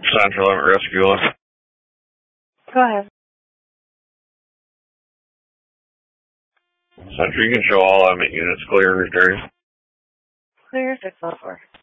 Central Limit Rescue Line. Go ahead. Central, you can show all limit units clear in this area. Clear 604.